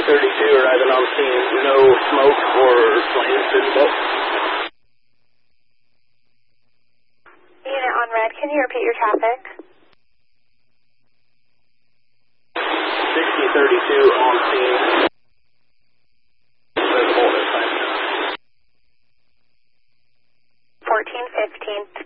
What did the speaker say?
arriving on scene. No smoke or flames visible. Unit on red, can you repeat your traffic? 6032 on scene. Visible at 1415.